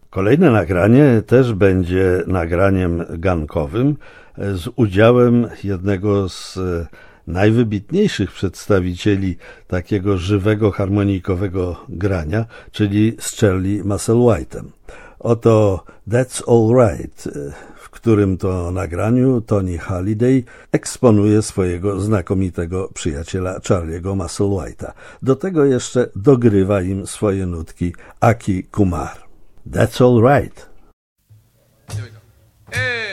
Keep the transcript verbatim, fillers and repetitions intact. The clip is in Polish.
Kolejne nagranie też będzie nagraniem gankowym z udziałem jednego z najwybitniejszych przedstawicieli takiego żywego, harmonikowego grania, czyli z Charlie Musselwhite'em. Oto That's All Right, w którym to nagraniu Tony Halliday eksponuje swojego znakomitego przyjaciela Charlie'ego Musselwhite'a. Do tego jeszcze dogrywa im swoje nutki Aki Kumar. That's All Right. Here we go. Hey.